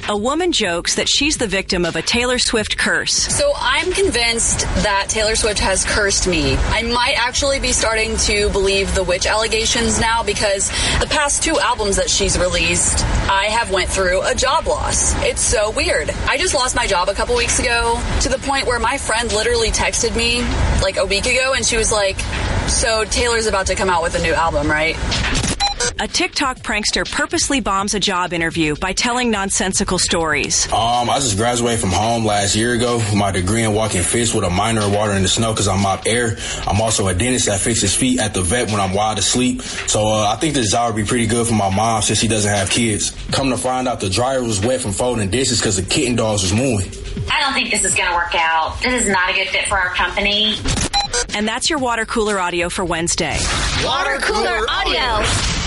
a woman jokes that she's the victim of a Taylor Swift curse. So I'm convinced that Taylor Swift has cursed me. I might actually be starting to believe the witch allegations now because the past 2 albums that she's released, I have went through a job loss. It's so weird. I just lost my job a couple weeks ago to the point where my friend literally texted me like a week ago and she was like, so Taylor's about to come out with a new album, right? A TikTok prankster purposely bombs a job interview by telling nonsensical stories. I just graduated from home last year ago with my degree in walking fish with a minor in water in the snow because I'm mop air. I'm also a dentist that fixes feet at the vet when I'm wide asleep. So I think this job would be pretty good for my mom since she doesn't have kids. Come to find out the dryer was wet from folding dishes because the kitten dogs was mooing. I don't think this is going to work out. This is not a good fit for our company. And that's your water cooler audio for Wednesday. Water cooler audio.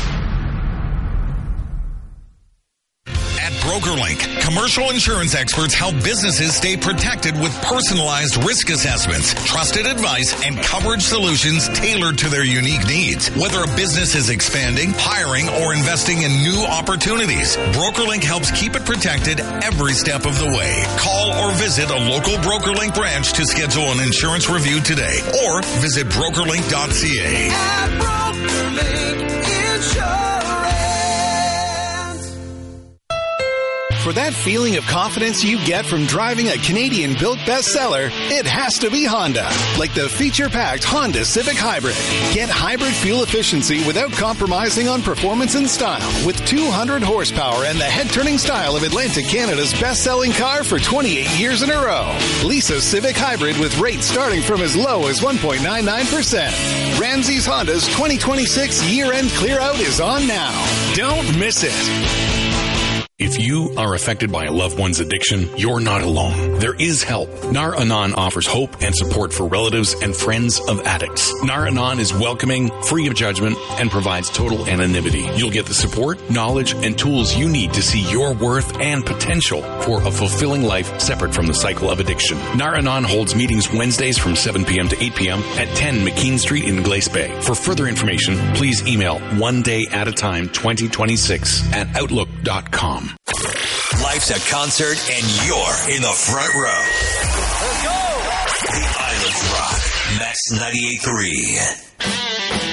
BrokerLink, commercial insurance experts help businesses stay protected with personalized risk assessments, trusted advice, and coverage solutions tailored to their unique needs. Whether a business is expanding, hiring, or investing in new opportunities, BrokerLink helps keep it protected every step of the way. Call or visit a local BrokerLink branch to schedule an insurance review today, or visit brokerlink.ca. At BrokerLink Insurance. For that feeling of confidence you get from driving a Canadian-built bestseller, it has to be Honda. Like the feature-packed Honda Civic Hybrid. Get hybrid fuel efficiency without compromising on performance and style. With 200 horsepower and the head-turning style of Atlantic Canada's best-selling car for 28 years in a row. Lease a Civic Hybrid with rates starting from as low as 1.99%. Ramsey's Honda's 2026 year-end clear-out is on now. Don't miss it. If you are affected by a loved one's addiction, you're not alone. There is help. Nar Anon offers hope and support for relatives and friends of addicts. Nar Anon is welcoming, free of judgment, and provides total anonymity. You'll get the support, knowledge, and tools you need to see your worth and potential for a fulfilling life separate from the cycle of addiction. Nar Anon holds meetings Wednesdays from 7 p.m. to 8 p.m. at 10 McKean Street in Glace Bay. For further information, please email onedayatatime2026@outlook.com. Life's a concert and you're in the front row. Let's go! The Island Rock, Max 98.3.